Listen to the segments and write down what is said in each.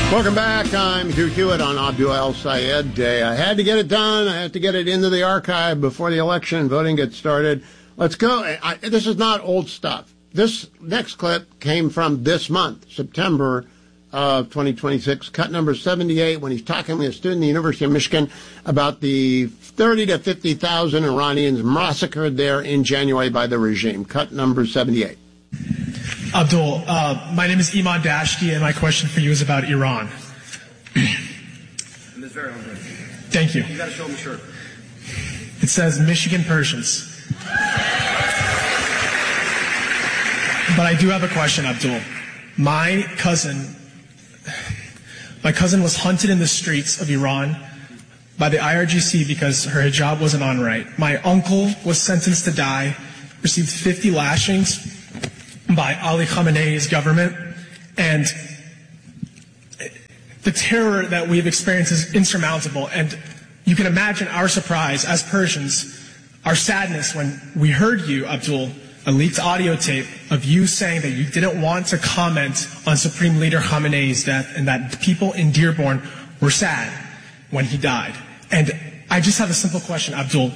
Welcome back. I'm Hugh Hewitt on Abdul El Sayed Day. I had to get it done. I had to get it into the archive before the election. Voting gets started. Let's go. This is not old stuff. This next clip came from this month, September of 2026, cut number 78, when he's talking with a student at the University of Michigan about the 30 to 50,000 Iranians massacred there in January by the regime. Cut number 78. Abdul, my name is Iman Dashki, and my question for you is about Iran. It's very hungry. Thank you. You got to show them the shirt. It says Michigan Persians. But I do have a question, Abdul. My cousin was hunted in the streets of Iran by the IRGC because her hijab wasn't on right. My uncle was sentenced to die, received 50 lashings by Ali Khamenei's government, and the terror that we've experienced is insurmountable. And you can imagine our surprise as Persians, our sadness when we heard you, Abdul, a leaked audio tape of you saying that you didn't want to comment on Supreme Leader Khamenei's death and that people in Dearborn were sad when he died. And I just have a simple question, Abdul.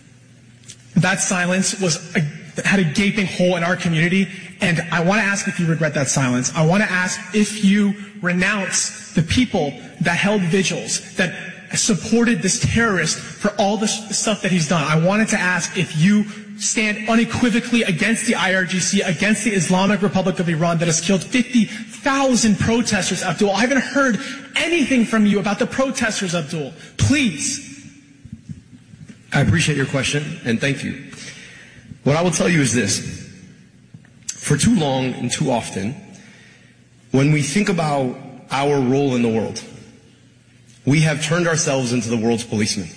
That silence had a gaping hole in our community, and I want to ask if you regret that silence. I want to ask if you renounce the people that held vigils, that supported this terrorist for all the stuff that he's done. I wanted to ask if you stand unequivocally against the IRGC, against the Islamic Republic of Iran that has killed 50,000 protesters, Abdul. I haven't heard anything from you about the protesters, Abdul. Please. I appreciate your question, and thank you. What I will tell you is this. For too long and too often, when we think about our role in the world, we have turned ourselves into the world's policemen.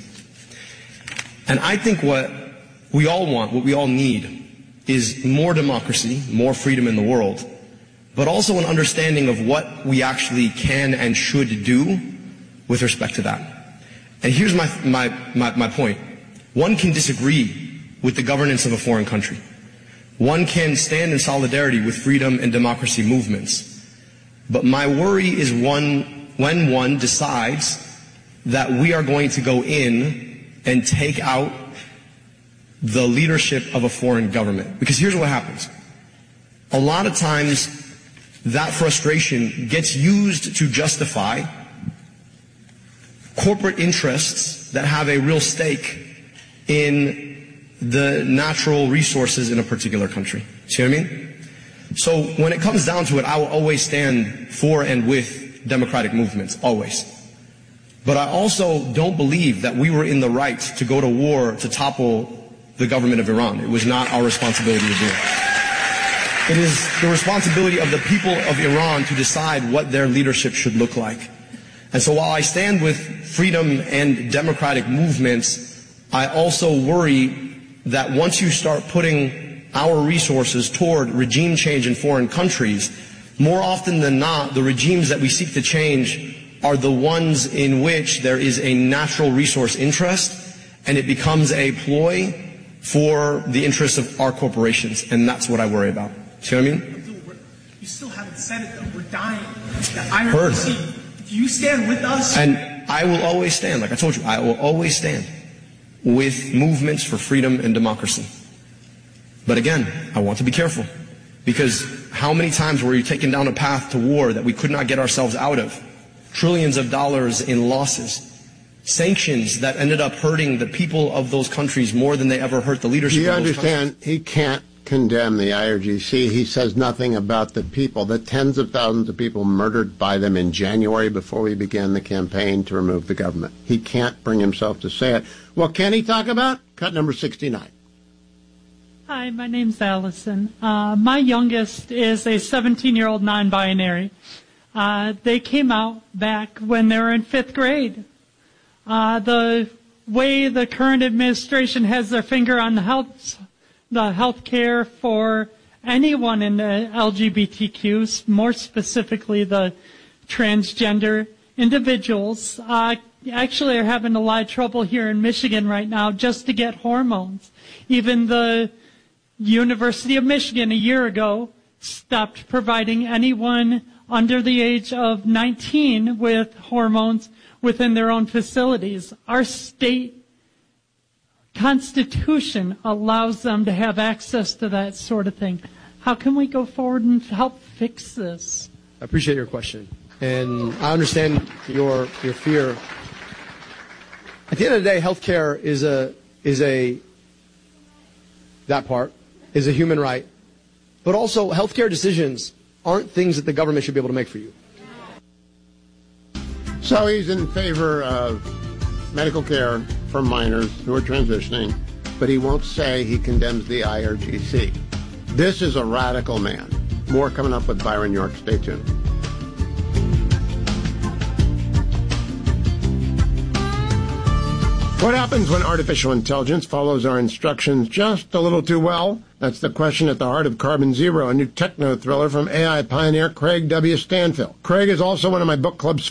And I think what we all want, what we all need, is more democracy, more freedom in the world, but also an understanding of what we actually can and should do with respect to that. And here's my point. One can disagree with the governance of a foreign country. One can stand in solidarity with freedom and democracy movements. But my worry is when one decides that we are going to go in and take out the leadership of a foreign government. Because here's what happens. A lot of times that frustration gets used to justify corporate interests that have a real stake in the natural resources in a particular country. See what I mean? So when it comes down to it, I will always stand for and with democratic movements, always. But I also don't believe that we were in the right to go to war to topple the government of Iran. It was not our responsibility to do it. It is the responsibility of the people of Iran to decide what their leadership should look like. And so while I stand with freedom and democratic movements, I also worry that once you start putting our resources toward regime change in foreign countries, more often than not, the regimes that we seek to change are the ones in which there is a natural resource interest, and it becomes a ploy for the interests of our corporations, and that's what I worry about. See what I mean? You still haven't said it, though. We're dying. The IRGC, do you stand with us? And I will always stand, like I told you, I will always stand with movements for freedom and democracy. But again, I want to be careful, because how many times were you taken down a path to war that we could not get ourselves out of? Trillions of dollars in losses. Sanctions that ended up hurting the people of those countries more than they ever hurt the leadership of those countries. You understand, he can't condemn the IRGC. He says nothing about the people, the tens of thousands of people murdered by them in January before we began the campaign to remove the government. He can't bring himself to say it. What can he talk about? Cut number 69. Hi, my name's Allison. My youngest is a 17-year-old non-binary. They came out back when they were in 5th grade. The way the current administration has their finger on the health care for anyone in the LGBTQs, more specifically the transgender individuals, actually are having a lot of trouble here in Michigan right now just to get hormones. Even the University of Michigan a year ago stopped providing anyone under the age of 19 with hormones within their own facilities. Our state constitution allows them to have access to that sort of thing. How can we go forward and help fix this? I appreciate your question, and I understand your fear. At the end of the day, healthcare is a human right, but also healthcare decisions aren't things that the government should be able to make for you. So he's in favor of medical care for minors who are transitioning, but he won't say he condemns the IRGC. This is a radical man. More coming up with Byron York. Stay tuned. What happens when artificial intelligence follows our instructions just a little too well? That's the question at the heart of Carbon Zero, a new techno thriller from AI pioneer Craig W. Stanfill. Craig is also one of my book club's